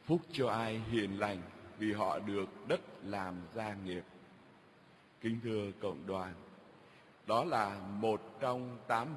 Phúc cho ai hiền lành, vì họ được đất làm gia nghiệp. Kính thưa cộng đoàn, đó là một trong 8